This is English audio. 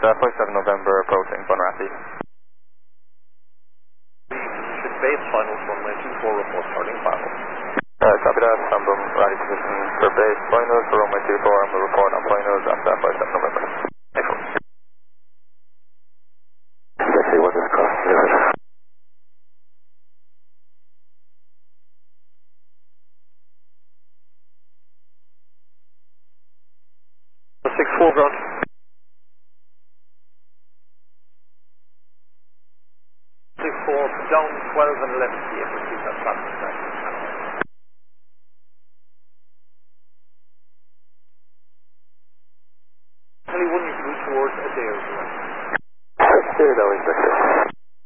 47 November approaching Bunratty. Should base finals runway 24 report starting final. Copy that, I'm ready position for base finals for runway 24, I'm going to report on finals after 47 November. Taxi 1 is crossed, delivered. 6-4 ground. 6-4 down 12 and left here, proceed that traffic.